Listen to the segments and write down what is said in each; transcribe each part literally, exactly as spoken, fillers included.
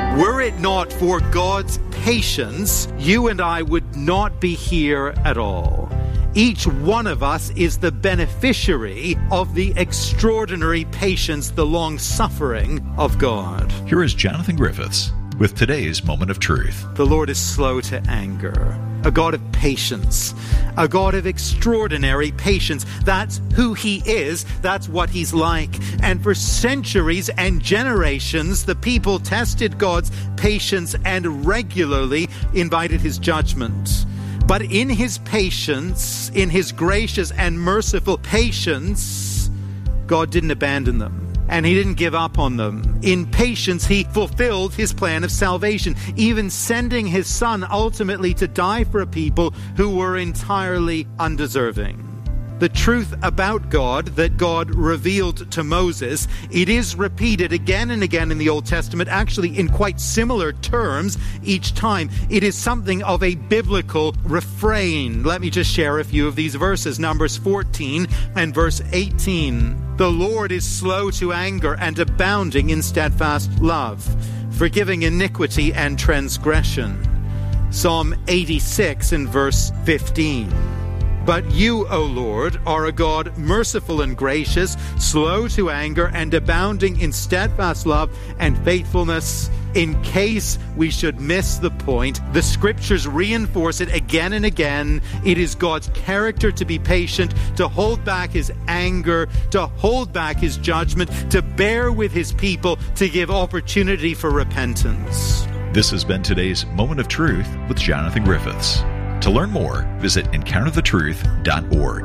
Were it not for God's patience, you and I would not be here at all. Each one of us is the beneficiary of the extraordinary patience, the long-suffering of God. Here is Jonathan Griffiths with today's Moment of Truth. The Lord is slow to anger, a God of patience, a God of extraordinary patience. That's who He is. That's what He's like. And for centuries and generations, the people tested God's patience and regularly invited His judgment. But in His patience, in His gracious and merciful patience, God didn't abandon them. And He didn't give up on them. In patience, He fulfilled His plan of salvation, even sending His Son ultimately to die for a people who were entirely undeserving. The truth about God that God revealed to Moses, it is repeated again and again in the Old Testament, actually in quite similar terms each time. It is something of a biblical refrain. Let me just share a few of these verses. Numbers fourteen and verse eighteen. The Lord is slow to anger and abounding in steadfast love, forgiving iniquity and transgression. Psalm eighty-six and verse fifteen. But you, O Lord, are a God merciful and gracious, slow to anger, and abounding in steadfast love and faithfulness. In case we should miss the point, the Scriptures reinforce it again and again. It is God's character to be patient, to hold back His anger, to hold back His judgment, to bear with His people, to give opportunity for repentance. This has been today's Moment of Truth with Jonathan Griffiths. To learn more, visit encounter the truth dot org.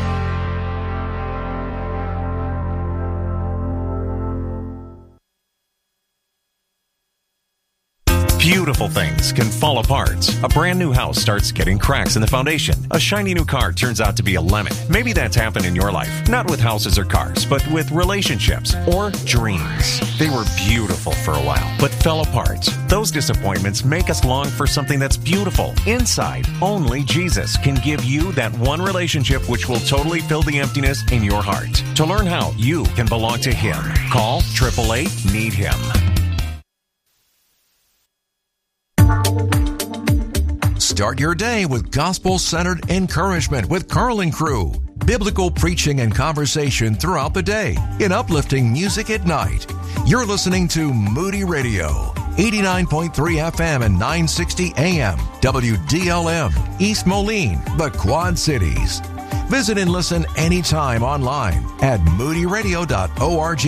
Beautiful things can fall apart. A brand new house starts getting cracks in the foundation. A shiny new car turns out to be a lemon. Maybe that's happened in your life. Not with houses or cars, but with relationships or dreams. They were beautiful for a while, but fell apart. Those disappointments make us long for something that's beautiful. Inside, only Jesus can give you that one relationship which will totally fill the emptiness in your heart. To learn how you can belong to Him, call eight eight eight, need him. Start your day with gospel-centered encouragement with Carl and Crew. Biblical preaching and conversation throughout the day in uplifting music at night. You're listening to Moody Radio, eighty-nine point three F M and nine sixty A M, W D L M, East Moline, the Quad Cities. Visit and listen anytime online at moody radio dot org.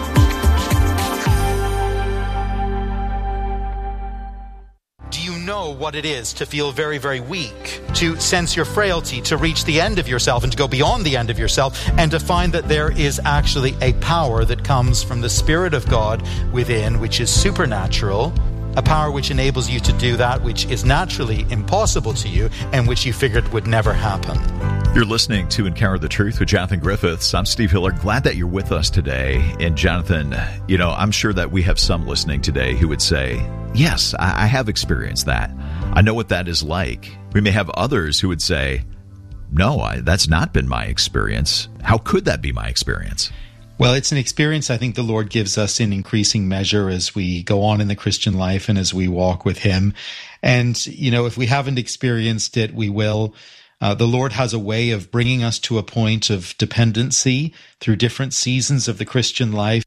Know what it is to feel very, very weak, to sense your frailty, to reach the end of yourself and to go beyond the end of yourself, and to find that there is actually a power that comes from the Spirit of God within, which is supernatural, a power which enables you to do that which is naturally impossible to you and which you figured would never happen. You're listening to Encounter the Truth with Jonathan Griffiths. I'm Steve Hiller. Glad that you're with us today. And Jonathan, you know, I'm sure that we have some listening today who would say, yes, I have experienced that. I know what that is like. We may have others who would say, no, I, that's not been my experience. How could that be my experience? Well, it's an experience I think the Lord gives us in increasing measure as we go on in the Christian life and as we walk with Him. And, you know, if we haven't experienced it, we will. Uh, the Lord has a way of bringing us to a point of dependency through different seasons of the Christian life.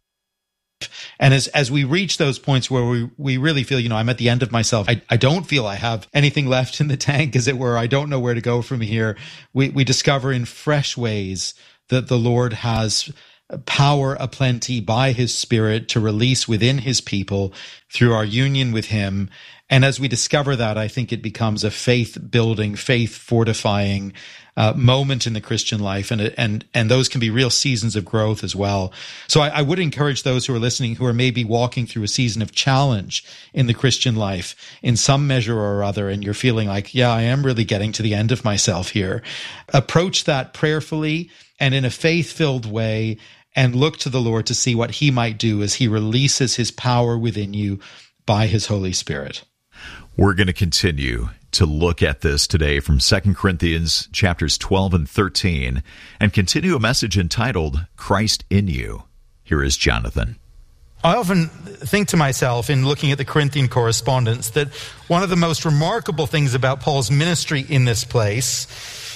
And as as we reach those points where we, we really feel, you know, I'm at the end of myself, I, I don't feel I have anything left in the tank, as it were, I don't know where to go from here, we, we discover in fresh ways that the Lord has power aplenty by His Spirit to release within His people through our union with Him. And as we discover that, I think it becomes a faith-building, faith-fortifying uh, moment in the Christian life, and and and those can be real seasons of growth as well. So I, I would encourage those who are listening who are maybe walking through a season of challenge in the Christian life in some measure or other, and you're feeling like, yeah, I am really getting to the end of myself here. Approach that prayerfully and in a faith-filled way, and look to the Lord to see what He might do as He releases His power within you by His Holy Spirit. We're going to continue to look at this today from Second Corinthians chapters twelve and thirteen and continue a message entitled Christ in You. Here is Jonathan. I often think to myself in looking at the Corinthian correspondence that one of the most remarkable things about Paul's ministry in this place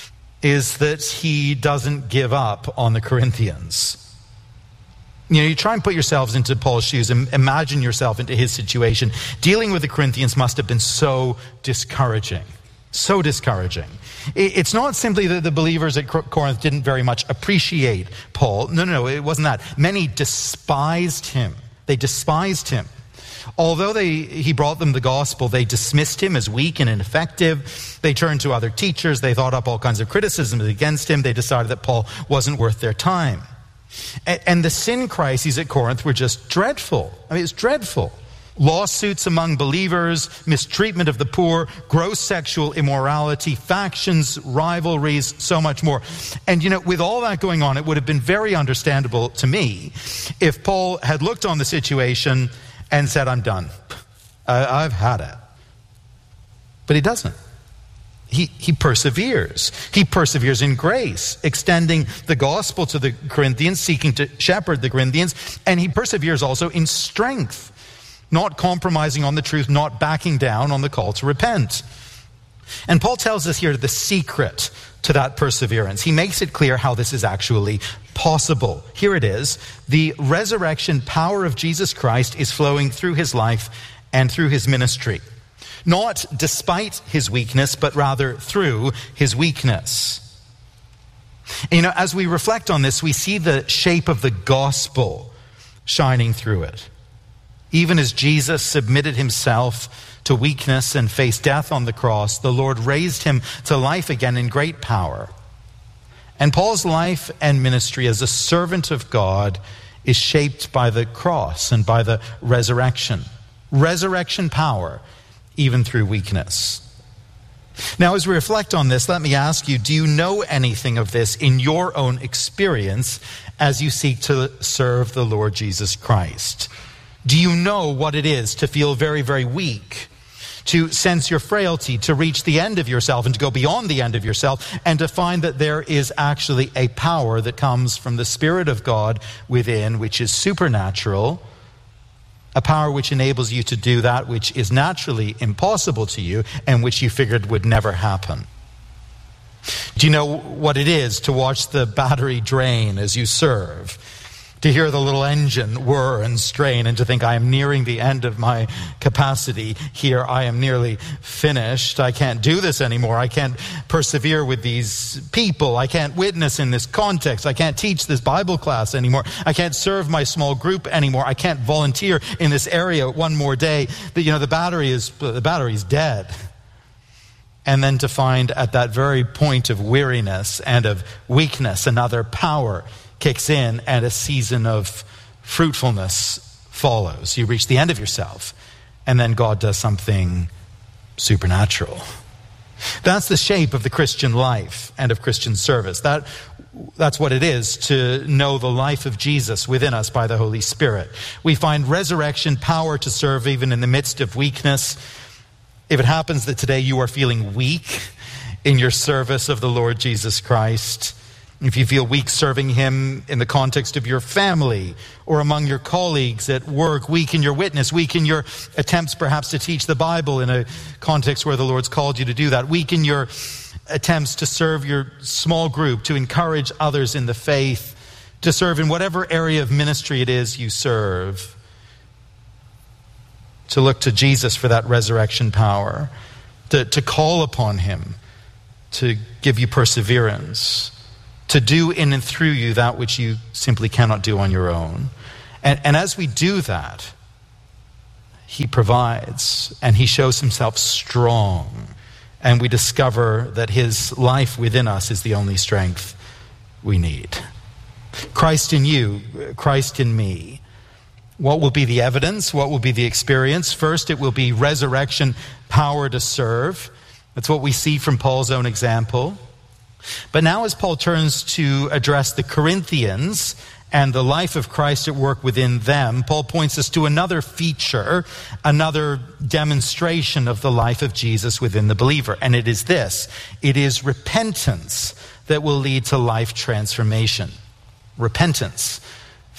is that he doesn't give up on the Corinthians. You know, you try and put yourselves into Paul's shoes and imagine yourself into his situation. Dealing with the Corinthians must have been so discouraging. So discouraging. It's not simply that the believers at Corinth didn't very much appreciate Paul. No, no, no, it wasn't that. Many despised him. They despised him. Although they, he brought them the gospel, they dismissed him as weak and ineffective. They turned to other teachers. They thought up all kinds of criticisms against him. They decided that Paul wasn't worth their time. And, and the sin crises at Corinth were just dreadful. I mean, it's dreadful. Lawsuits among believers, mistreatment of the poor, gross sexual immorality, factions, rivalries, so much more. And, you know, with all that going on, it would have been very understandable to me if Paul had looked on the situation and said, I'm done. I, I've had it. But he doesn't. He, he perseveres. He perseveres in grace, extending the gospel to the Corinthians, seeking to shepherd the Corinthians. And he perseveres also in strength, not compromising on the truth, not backing down on the call to repent. And Paul tells us here the secret to that perseverance. He makes it clear how this is actually possible. Here it is. The resurrection power of Jesus Christ is flowing through his life and through his ministry. Not despite his weakness, but rather through his weakness. And, you know, as we reflect on this, we see the shape of the gospel shining through it. Even as Jesus submitted himself to weakness and faced death on the cross, the Lord raised him to life again in great power. And Paul's life and ministry as a servant of God is shaped by the cross and by the resurrection. Resurrection power, even through weakness. Now, as we reflect on this, let me ask you, do you know anything of this in your own experience as you seek to serve the Lord Jesus Christ? Do you know what it is to feel very, very weak, to sense your frailty, to reach the end of yourself and to go beyond the end of yourself, and to find that there is actually a power that comes from the Spirit of God within, which is supernatural, a power which enables you to do that which is naturally impossible to you and which you figured would never happen? Do you know what it is to watch the battery drain as you serve? To hear the little engine whir and strain and to think, I am nearing the end of my capacity here. I am nearly finished. I can't do this anymore. I can't persevere with these people. I can't witness in this context. I can't teach this Bible class anymore. I can't serve my small group anymore. I can't volunteer in this area one more day. The, you know, the battery is, the battery's dead. And then to find at that very point of weariness and of weakness, another power kicks in and a season of fruitfulness follows. You reach the end of yourself and then God does something supernatural. That's the shape of the Christian life and of Christian service. That, that's what it is to know the life of Jesus within us by the Holy Spirit. We find resurrection power to serve even in the midst of weakness. If it happens that today you are feeling weak in your service of the Lord Jesus Christ, if you feel weak serving him in the context of your family or among your colleagues at work, weak in your witness, weak in your attempts perhaps to teach the Bible in a context where the Lord's called you to do that, weak in your attempts to serve your small group, to encourage others in the faith, to serve in whatever area of ministry it is you serve, to look to Jesus for that resurrection power, to, to call upon him to give you perseverance, to do in and through you that which you simply cannot do on your own. And, and as we do that, he provides and he shows himself strong. And we discover that his life within us is the only strength we need. Christ in you, Christ in me. What will be the evidence? What will be the experience? First, it will be resurrection power to serve. That's what we see from Paul's own example. But now as Paul turns to address the Corinthians and the life of Christ at work within them, Paul points us to another feature, another demonstration of the life of Jesus within the believer. And it is this: it is repentance that will lead to life transformation. Repentance.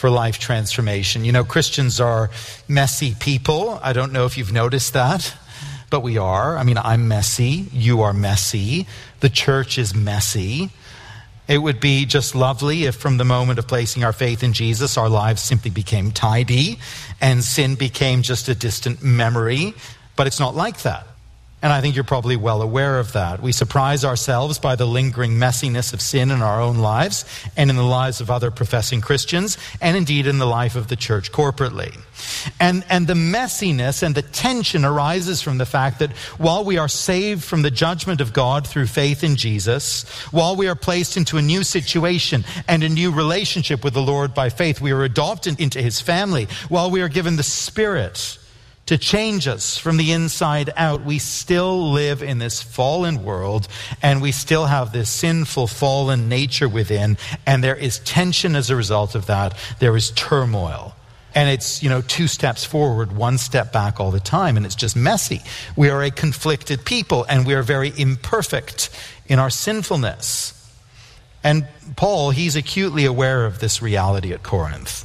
for life transformation. You know, Christians are messy people. I don't know if you've noticed that, but we are. I mean, I'm messy. You are messy. The church is messy. It would be just lovely if from the moment of placing our faith in Jesus, our lives simply became tidy and sin became just a distant memory. But it's not like that. And I think you're probably well aware of that. We surprise ourselves by the lingering messiness of sin in our own lives and in the lives of other professing Christians, and indeed in the life of the church corporately. And, and the messiness and the tension arises from the fact that while we are saved from the judgment of God through faith in Jesus, while we are placed into a new situation and a new relationship with the Lord by faith, we are adopted into his family, while we are given the Spirit to change us from the inside out, we still live in this fallen world, and we still have this sinful, fallen nature within, and there is tension as a result of that. There is turmoil. And it's, you know, two steps forward, one step back all the time, and it's just messy. We are a conflicted people, and we are very imperfect in our sinfulness. And Paul, he's acutely aware of this reality at Corinth.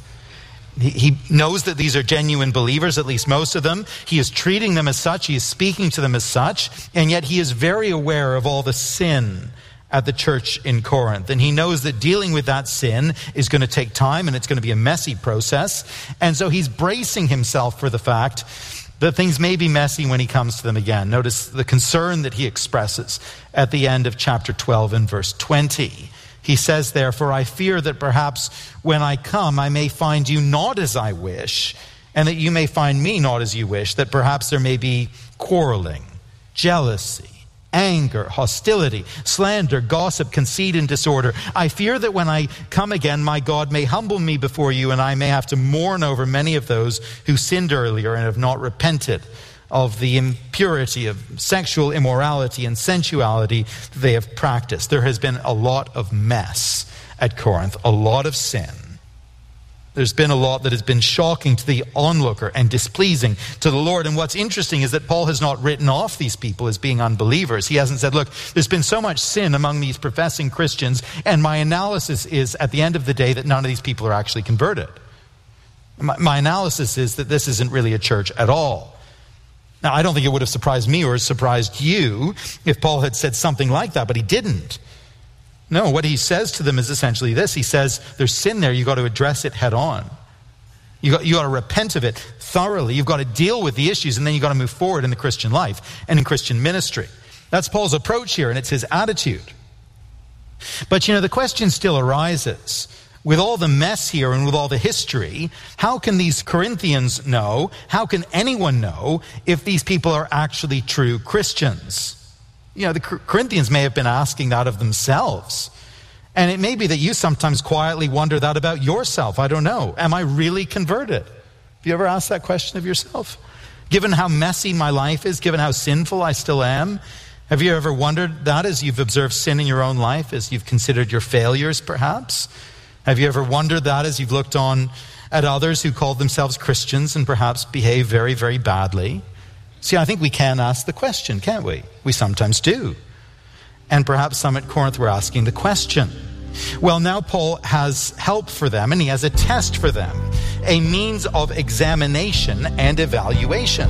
He knows that these are genuine believers, at least most of them. He is treating them as such. He is speaking to them as such. And yet he is very aware of all the sin at the church in Corinth. And he knows that dealing with that sin is going to take time, and it's going to be a messy process. And so he's bracing himself for the fact that things may be messy when he comes to them again. Notice the concern that he expresses at the end of chapter twelve and verse twenty. He says, therefore, I fear that perhaps when I come, I may find you not as I wish, and that you may find me not as you wish, that perhaps there may be quarreling, jealousy, anger, hostility, slander, gossip, conceit, and disorder. I fear that when I come again, my God may humble me before you, and I may have to mourn over many of those who sinned earlier and have not repented of the impurity of sexual immorality and sensuality they have practiced. There has been a lot of mess at Corinth, a lot of sin. There's been a lot that has been shocking to the onlooker and displeasing to the Lord. And what's interesting is that Paul has not written off these people as being unbelievers. He hasn't said, look, there's been so much sin among these professing Christians, and my analysis is at the end of the day that none of these people are actually converted. My, my analysis is that this isn't really a church at all. Now, I don't think it would have surprised me or surprised you if Paul had said something like that, but he didn't. No, what he says to them is essentially this. He says, there's sin there. You've got to address it head on. You got, you got to repent of it thoroughly. You've got to deal with the issues, and then you've got to move forward in the Christian life and in Christian ministry. That's Paul's approach here, and it's his attitude. But, you know, the question still arises. With all the mess here and with all the history, how can these Corinthians know, how can anyone know if these people are actually true Christians? You know, the Corinthians may have been asking that of themselves. And it may be that you sometimes quietly wonder that about yourself. I don't know. Am I really converted? Have you ever asked that question of yourself? Given how messy my life is, given how sinful I still am, have you ever wondered that as you've observed sin in your own life, as you've considered your failures perhaps? Have you ever wondered that as you've looked on at others who call themselves Christians and perhaps behave very, very badly? See, I think we can ask the question, can't we? We sometimes do. And perhaps some at Corinth were asking the question. Well, now Paul has help for them, and he has a test for them, a means of examination and evaluation.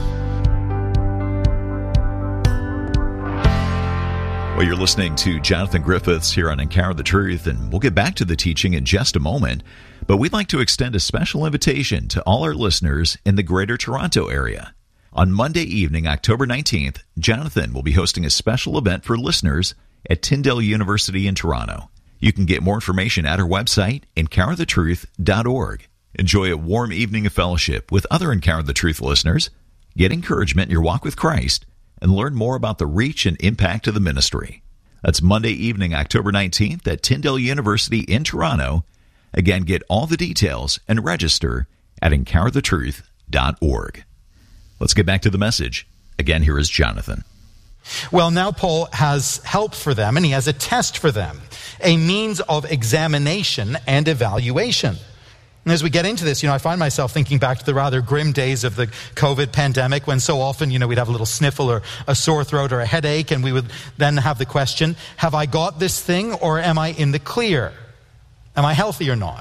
Well, you're listening to Jonathan Griffiths here on Encounter the Truth, and we'll get back to the teaching in just a moment. But we'd like to extend a special invitation to all our listeners in the Greater Toronto area. On Monday evening, October nineteenth, Jonathan will be hosting a special event for listeners at Tyndale University in Toronto. You can get more information at our website, encounter the truth dot org. Enjoy a warm evening of fellowship with other Encounter the Truth listeners, get encouragement in your walk with Christ, and learn more about the reach and impact of the ministry. That's Monday evening, October nineteenth at Tyndale University in Toronto. Again, get all the details and register at encounter the truth dot org. Let's get back to the message. Again, here is Jonathan. Well, now Paul has help for them, and he has a test for them, a means of examination and evaluation. And as we get into this, you know, I find myself thinking back to the rather grim days of the COVID pandemic when so often, you know, we'd have a little sniffle or a sore throat or a headache, and we would then have the question, have I got this thing or am I in the clear? Am I healthy or not?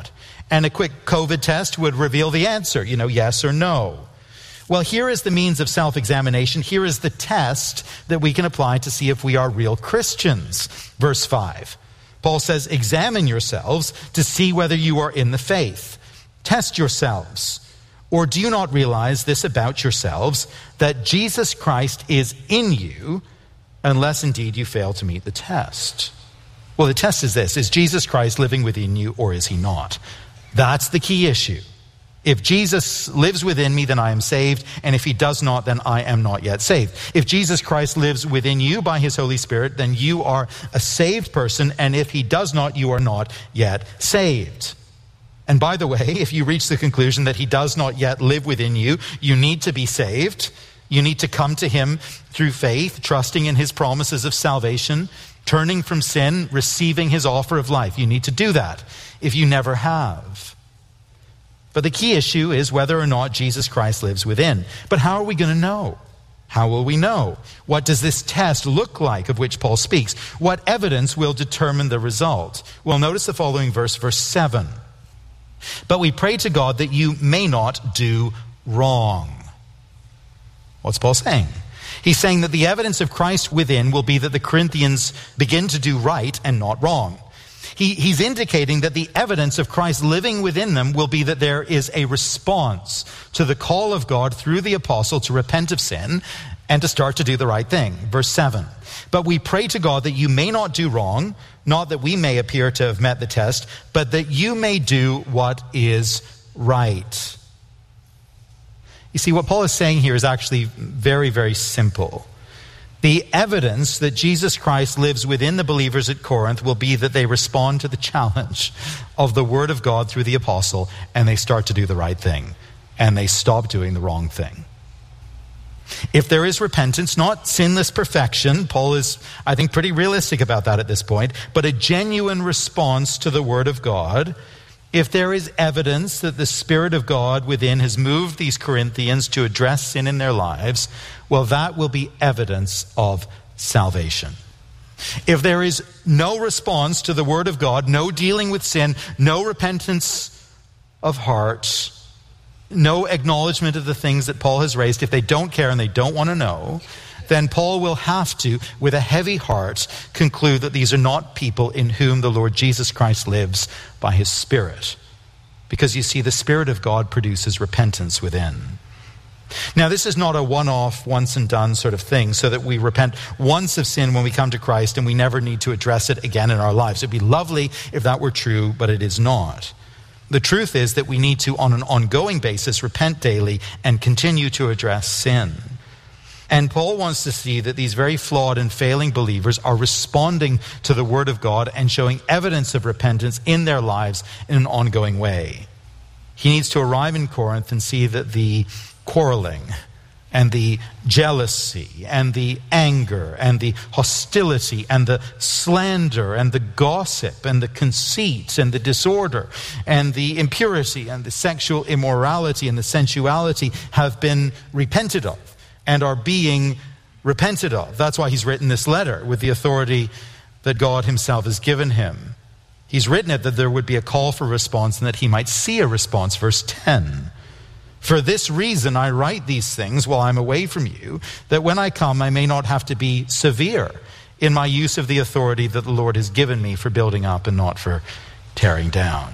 And a quick COVID test would reveal the answer, you know, yes or no. Well, here is the means of self-examination. Here is the test that we can apply to see if we are real Christians. Verse five. Paul says, examine yourselves to see whether you are in the faith. Test yourselves. Or do you not realize this about yourselves, that Jesus Christ is in you, unless indeed you fail to meet the test? Well, the test is this. Is Jesus Christ living within you, or is he not? That's the key issue. If Jesus lives within me, then I am saved. And if he does not, then I am not yet saved. If Jesus Christ lives within you by his Holy Spirit, then you are a saved person. And if he does not, you are not yet saved. And by the way, if you reach the conclusion that he does not yet live within you, you need to be saved. You need to come to him through faith, trusting in his promises of salvation, turning from sin, receiving his offer of life. You need to do that if you never have. But the key issue is whether or not Jesus Christ lives within. But how are we going to know? How will we know? What does this test look like of which Paul speaks? What evidence will determine the result? Well, notice the following verse, verse seven. But we pray to God that you may not do wrong. What's Paul saying? He's saying that the evidence of Christ within will be that the Corinthians begin to do right and not wrong. He, he's indicating that the evidence of Christ living within them will be that there is a response to the call of God through the apostle to repent of sin and to start to do the right thing. Verse seven. But we pray to God that you may not do wrong, not that we may appear to have met the test, but that you may do what is right. You see, what Paul is saying here is actually very, very simple. The evidence that Jesus Christ lives within the believers at Corinth will be that they respond to the challenge of the word of God through the apostle, and they start to do the right thing, and they stop doing the wrong thing. If there is repentance, not sinless perfection, Paul is, I think, pretty realistic about that at this point, but a genuine response to the word of God. If there is evidence that the Spirit of God within has moved these Corinthians to address sin in their lives, well, that will be evidence of salvation. If there is no response to the word of God, no dealing with sin, no repentance of heart, no acknowledgement of the things that Paul has raised, if they don't care and they don't want to know, then Paul will have to, with a heavy heart, conclude that these are not people in whom the Lord Jesus Christ lives by his Spirit. Because you see, the Spirit of God produces repentance within. Now, this is not a one-off, once and done sort of thing, so that we repent once of sin when we come to Christ and we never need to address it again in our lives. It'd be lovely if that were true, but it is not. The truth is that we need to, on an ongoing basis, repent daily and continue to address sin. And Paul wants to see that these very flawed and failing believers are responding to the word of God and showing evidence of repentance in their lives in an ongoing way. He needs to arrive in Corinth and see that the quarreling and the jealousy and the anger and the hostility and the slander and the gossip and the conceit and the disorder and the impurity and the sexual immorality and the sensuality have been repented of and are being repented of. That's why he's written this letter with the authority that God himself has given him. He's written it that there would be a call for response and that he might see a response. Verse ten. For this reason I write these things while I'm away from you, that when I come I may not have to be severe in my use of the authority that the Lord has given me for building up and not for tearing down.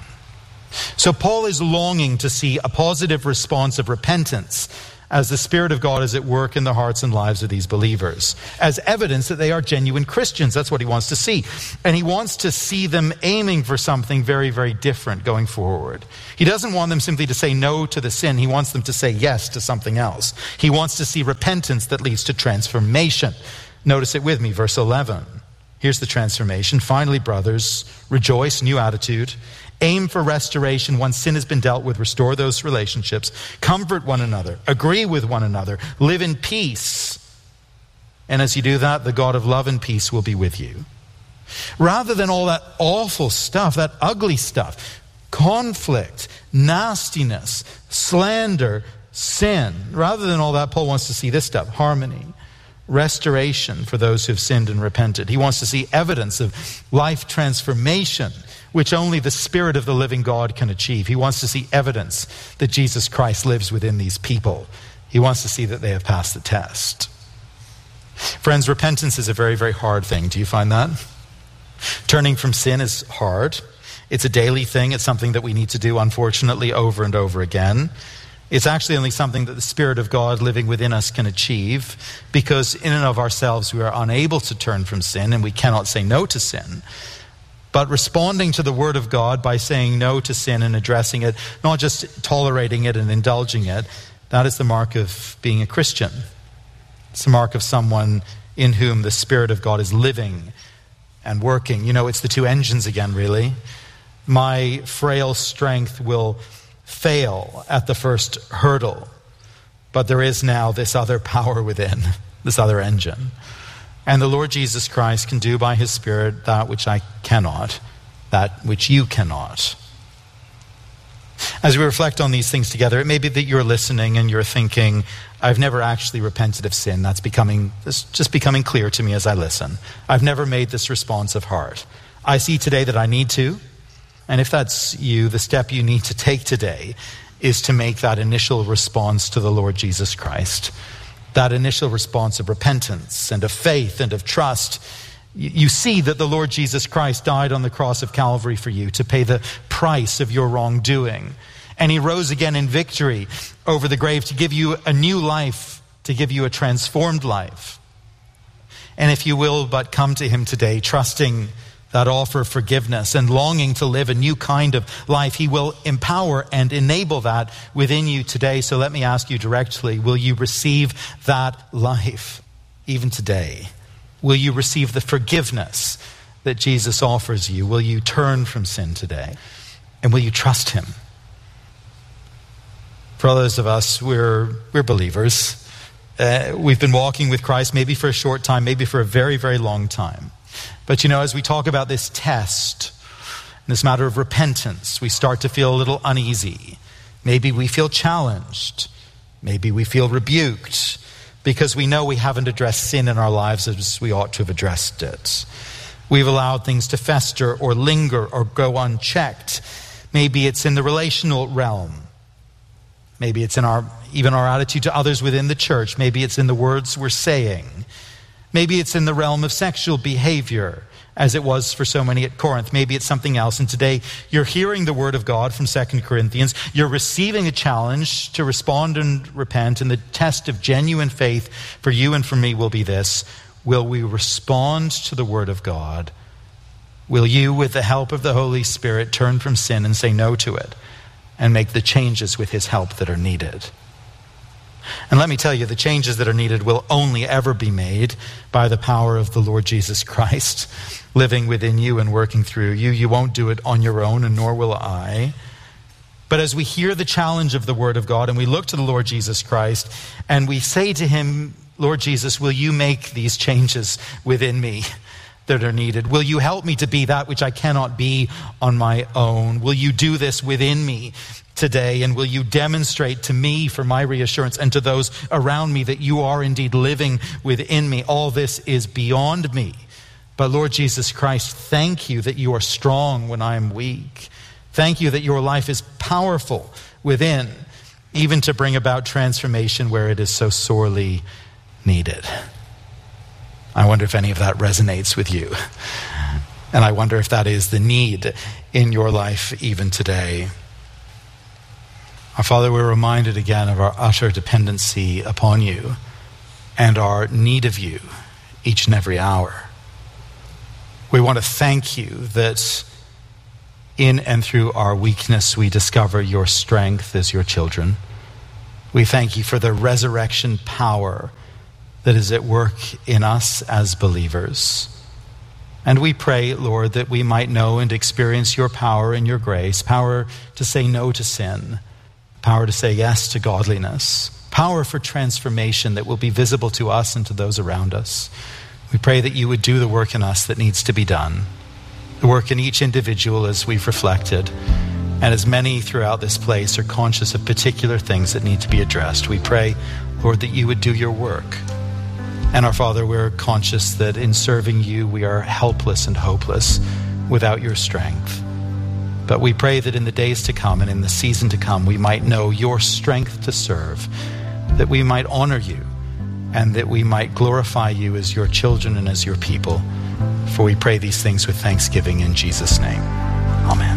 So Paul is longing to see a positive response of repentance as the Spirit of God is at work in the hearts and lives of these believers, as evidence that they are genuine Christians. That's what he wants to see. And he wants to see them aiming for something very, very different going forward. He doesn't want them simply to say no to the sin. He wants them to say yes to something else. He wants to see repentance that leads to transformation. Notice it with me, verse eleven. Here's the transformation. Finally, brothers, rejoice, new attitude. Aim for restoration. Once sin has been dealt with, restore those relationships. Comfort one another. Agree with one another. Live in peace. And as you do that, the God of love and peace will be with you. Rather than all that awful stuff, that ugly stuff, conflict, nastiness, slander, sin, rather than all that, Paul wants to see this stuff: harmony, restoration for those who have sinned and repented. He wants to see evidence of life transformation which only the Spirit of the living God can achieve. He wants to see evidence that Jesus Christ lives within these people. He wants to see that they have passed the test. Friends, repentance is a very, very hard thing. Do you find that? Turning from sin is hard. It's a daily thing. It's something that we need to do, unfortunately, over and over again. It's actually only something that the Spirit of God living within us can achieve, because in and of ourselves we are unable to turn from sin and we cannot say no to sin. But responding to the Word of God by saying no to sin and addressing it, not just tolerating it and indulging it, that is the mark of being a Christian. It's the mark of someone in whom the Spirit of God is living and working. You know, it's the two engines again, really. My frail strength will fail at the first hurdle, but there is now this other power within, this other engine. And the Lord Jesus Christ can do by his Spirit that which I cannot, that which you cannot. As we reflect on these things together, it may be that you're listening and you're thinking, I've never actually repented of sin. That's becoming, it's just becoming clear to me as I listen. I've never made this responsive heart. I see today that I need to. And if that's you, the step you need to take today is to make that initial response to the Lord Jesus Christ. That initial response of repentance and of faith and of trust. You see that the Lord Jesus Christ died on the cross of Calvary for you to pay the price of your wrongdoing. And he rose again in victory over the grave to give you a new life, to give you a transformed life. And if you will but come to him today, trusting that offer of forgiveness and longing to live a new kind of life, he will empower and enable that within you today. So let me ask you directly, will you receive that life even today? Will you receive the forgiveness that Jesus offers you? Will you turn from sin today? And will you trust him? For others of us, we're, we're believers. Uh, we've been walking with Christ maybe for a short time, maybe for a very, very long time. But you know, as we talk about this test, this matter of repentance, we start to feel a little uneasy. Maybe we feel challenged. Maybe we feel rebuked because we know we haven't addressed sin in our lives as we ought to have addressed it. We've allowed things to fester or linger or go unchecked. Maybe it's in the relational realm. Maybe it's in our even our attitude to others within the church. Maybe it's in the words we're saying. Maybe it's in the realm of sexual behavior, as it was for so many at Corinth. Maybe it's something else. And today you're hearing the word of God from Second Corinthians. You're receiving a challenge to respond and repent. And the test of genuine faith for you and for me will be this. Will we respond to the word of God? Will you, with the help of the Holy Spirit, turn from sin and say no to it and make the changes with his help that are needed? And let me tell you, the changes that are needed will only ever be made by the power of the Lord Jesus Christ living within you and working through you. You won't do it on your own, and nor will I. But as we hear the challenge of the Word of God and we look to the Lord Jesus Christ and we say to him, Lord Jesus, will you make these changes within me that are needed? Will you help me to be that which I cannot be on my own? Will you do this within me today? And will you demonstrate to me for my reassurance and to those around me that you are indeed living within me? All this is beyond me. But Lord Jesus Christ, thank you that you are strong when I am weak. Thank you that your life is powerful within, even to bring about transformation where it is so sorely needed. I wonder if any of that resonates with you. And I wonder if that is the need in your life even today. Our Father, we're reminded again of our utter dependency upon you and our need of you each and every hour. We want to thank you that in and through our weakness we discover your strength as your children. We thank you for the resurrection power that is at work in us as believers. And we pray, Lord, that we might know and experience your power and your grace, power to say no to sin, power to say yes to godliness, power for transformation that will be visible to us and to those around us. We pray that you would do the work in us that needs to be done, the work in each individual as we've reflected, and as many throughout this place are conscious of particular things that need to be addressed. We pray, Lord, that you would do your work. And our Father, we're conscious that in serving you, we are helpless and hopeless without your strength. But we pray that in the days to come and in the season to come, we might know your strength to serve, that we might honor you, and that we might glorify you as your children and as your people. For we pray these things with thanksgiving in Jesus' name. Amen.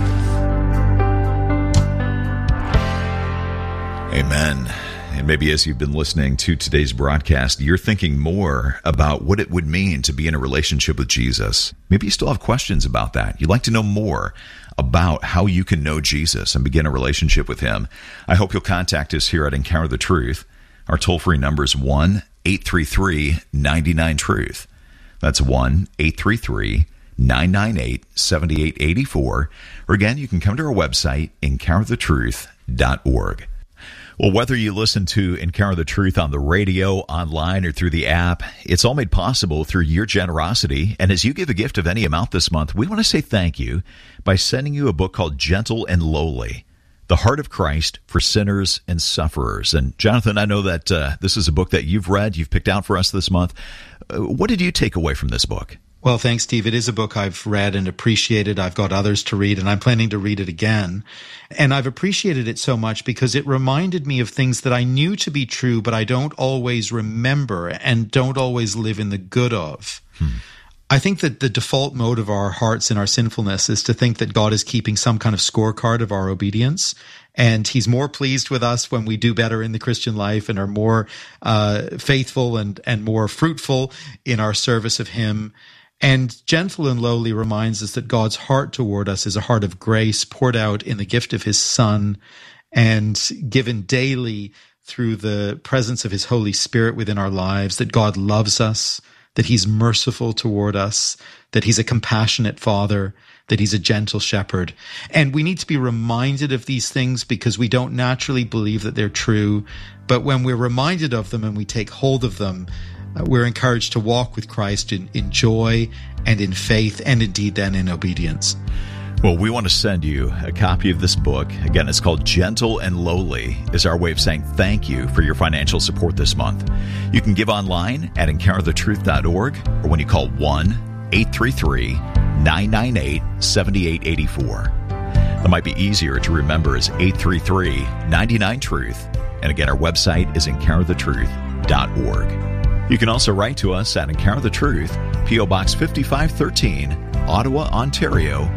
Amen. And maybe as you've been listening to today's broadcast, you're thinking more about what it would mean to be in a relationship with Jesus. Maybe you still have questions about that. You'd like to know more about how you can know Jesus and begin a relationship with him. I hope you'll contact us here at Encounter the Truth. Our toll-free number is one eight three three nine nine truth. That's one eight three three nine nine eight seven eight eight four. Or again, you can come to our website, encounter the truth dot org. Well, whether you listen to Encounter the Truth on the radio, online, or through the app, it's all made possible through your generosity. And as you give a gift of any amount this month, we want to say thank you by sending you a book called Gentle and Lowly, The Heart of Christ for Sinners and Sufferers. And Jonathan, I know that uh, this is a book that you've read, you've picked out for us this month. Uh, what did you take away from this book? Well, thanks, Steve. It is a book I've read and appreciated. I've got others to read, and I'm planning to read it again. And I've appreciated it so much because it reminded me of things that I knew to be true, but I don't always remember and don't always live in the good of. Hmm. I think that the default mode of our hearts in our sinfulness is to think that God is keeping some kind of scorecard of our obedience, and he's more pleased with us when we do better in the Christian life and are more uh, faithful and, and more fruitful in our service of him. And Gentle and Lowly reminds us that God's heart toward us is a heart of grace poured out in the gift of his Son and given daily through the presence of his Holy Spirit within our lives, that God loves us, that he's merciful toward us, that he's a compassionate Father, that he's a gentle shepherd. And we need to be reminded of these things because we don't naturally believe that they're true. But when we're reminded of them and we take hold of them, Uh, we're encouraged to walk with Christ in, in joy and in faith and indeed then in obedience. Well, we want to send you a copy of this book. Again, it's called Gentle and Lowly. It's our way of saying thank you for your financial support this month. You can give online at encounter the truth dot org or when you call one eight three three nine nine eight seven eight eight four. That might be easier to remember as eight three three nine nine truth. And again, our website is encounter the truth dot org. You can also write to us at Encounter the Truth, P O Box fifty-five thirteen, Ottawa, Ontario,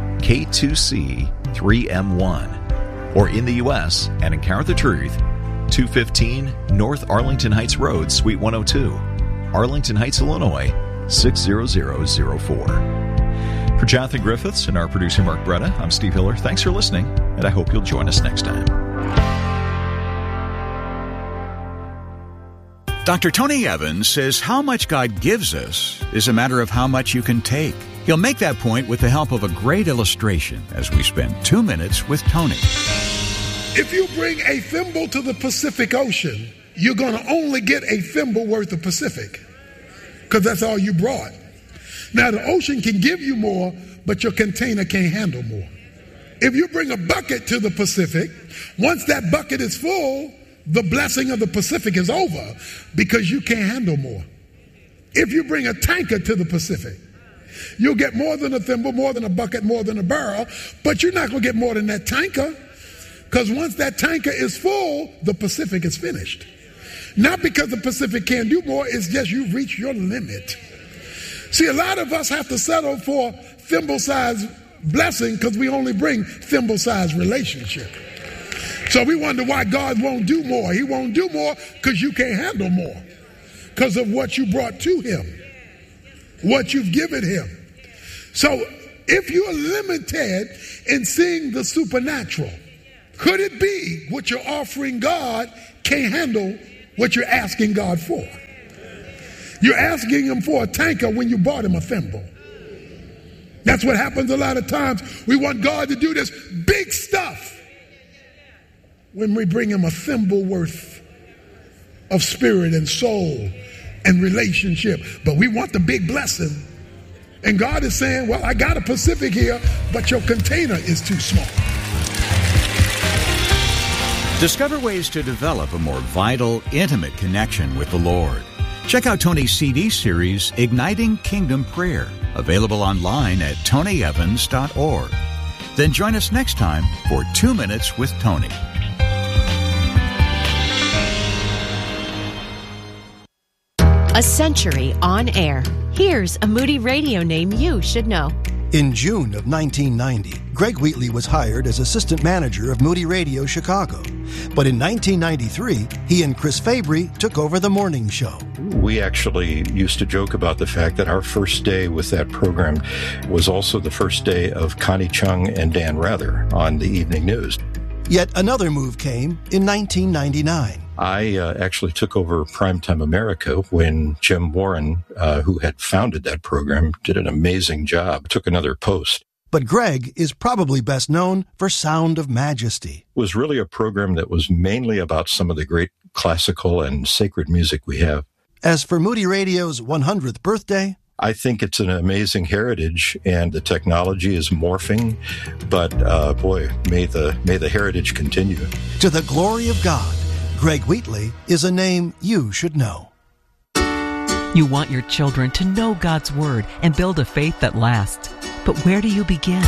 K two C three M one. Or in the U S at Encounter the Truth, two fifteen North Arlington Heights Road, Suite one oh two, Arlington Heights, Illinois, six zero zero zero four. For Jonathan Griffiths and our producer Mark Bretta, I'm Steve Hiller. Thanks for listening, and I hope you'll join us next time. Doctor Tony Evans says how much God gives us is a matter of how much you can take. He'll make that point with the help of a great illustration as we spend two minutes with Tony. If you bring a thimble to the Pacific Ocean, you're going to only get a thimble worth of Pacific because that's all you brought. Now, the ocean can give you more, but your container can't handle more. If you bring a bucket to the Pacific, once that bucket is full, the blessing of the Pacific is over because you can't handle more. If you bring a tanker to the Pacific, you'll get more than a thimble, more than a bucket, more than a barrel, but you're not going to get more than that tanker because once that tanker is full, the Pacific is finished. Not because the Pacific can't do more, it's just you've reached your limit. See, a lot of us have to settle for thimble-sized blessing because we only bring thimble-sized relationship. So we wonder why God won't do more. He won't do more because you can't handle more because of what you brought to him, what you've given him. So if you're limited in seeing the supernatural, could it be what you're offering God can't handle what you're asking God for? You're asking him for a tanker when you bought him a thimble. That's what happens a lot of times. We want God to do this big stuff when we bring him a thimble worth of spirit and soul and relationship. But we want the big blessing. And God is saying, well, I got a Pacific here, but your container is too small. Discover ways to develop a more vital, intimate connection with the Lord. Check out Tony's C D series, Igniting Kingdom Prayer, available online at tony evans dot org. Then join us next time for Two Minutes with Tony. A century on air. Here's a Moody Radio name you should know. In June of nineteen ninety, Greg Wheatley was hired as assistant manager of Moody Radio Chicago. But in nineteen ninety-three, he and Chris Fabry took over the morning show. We actually used to joke about the fact that our first day with that program was also the first day of Connie Chung and Dan Rather on the evening news. Yet another move came in nineteen ninety-nine. I uh, actually took over Primetime America when Jim Warren, uh, who had founded that program, did an amazing job, took another post. But Greg is probably best known for Sound of Majesty. It was really a program that was mainly about some of the great classical and sacred music we have. As for Moody Radio's one hundredth birthday, I think it's an amazing heritage, and the technology is morphing. But uh, boy, may the may the heritage continue. To the glory of God, Greg Wheatley is a name you should know. You want your children to know God's Word and build a faith that lasts. But where do you begin?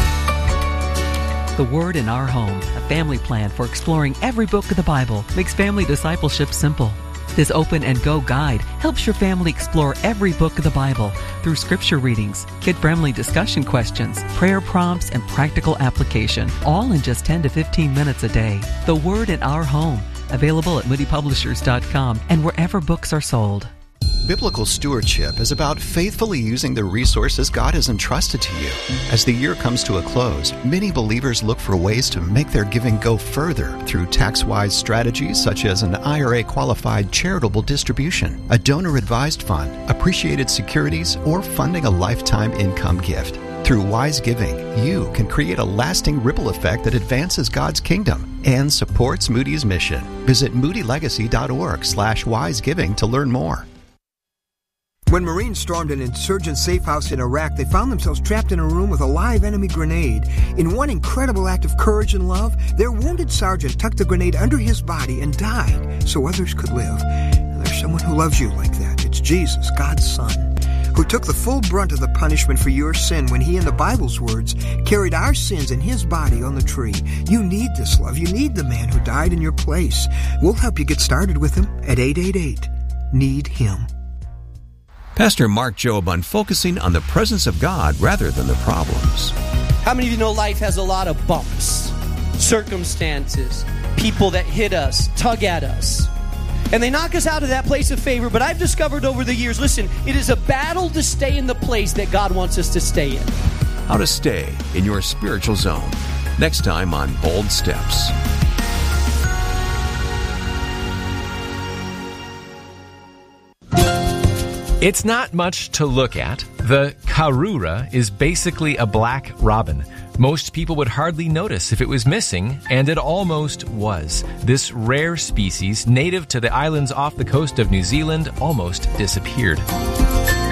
The Word in Our Home, a family plan for exploring every book of the Bible, makes family discipleship simple. This Open and Go guide helps your family explore every book of the Bible through scripture readings, kid-friendly discussion questions, prayer prompts, and practical application, all in just ten to fifteen minutes a day. The Word in Our Home, available at moody publishers dot com and wherever books are sold. Biblical stewardship is about faithfully using the resources God has entrusted to you. As the year comes to a close, many believers look for ways to make their giving go further through tax-wise strategies such as an I R A-qualified charitable distribution, a donor-advised fund, appreciated securities, or funding a lifetime income gift. Through wise giving, you can create a lasting ripple effect that advances God's kingdom and supports Moody's mission. Visit moody legacy dot org slash wise giving to learn more. When Marines stormed an insurgent safe house in Iraq, they found themselves trapped in a room with a live enemy grenade. In one incredible act of courage and love, their wounded sergeant tucked the grenade under his body and died so others could live. And there's someone who loves you like that. It's Jesus, God's Son, who took the full brunt of the punishment for your sin when he, in the Bible's words, carried our sins in his body on the tree. You need this love. You need the man who died in your place. We'll help you get started with him at eight eight eight, need him. Pastor Mark Jobe on focusing on the presence of God rather than the problems. How many of you know life has a lot of bumps, circumstances, people that hit us, tug at us, and they knock us out of that place of favor? But I've discovered over the years, listen, it is a battle to stay in the place that God wants us to stay in. How to stay in your spiritual zone. Next time on Bold Steps. It's not much to look at. The Karura is basically a black robin. Most people would hardly notice if it was missing, and it almost was. This rare species, native to the islands off the coast of New Zealand, almost disappeared.